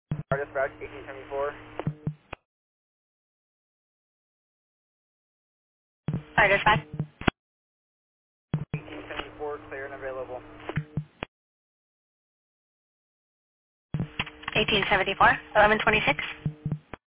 Dispatch 1874. Sorry, dispatch. 1874, clear and available. 1874, 1126.